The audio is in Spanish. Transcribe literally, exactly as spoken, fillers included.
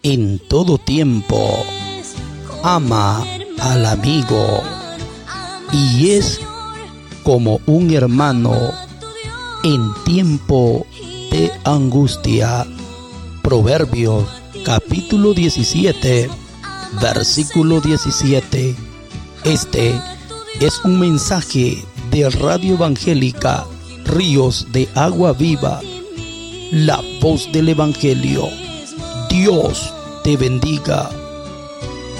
en todo tiempo. Ama al amigo y es como un hermano en tiempo de angustia. Proverbios capítulo diecisiete, versículo diecisiete. Este es un mensaje de Radio Evangélica Ríos de Agua Viva, la voz del Evangelio. Dios te bendiga.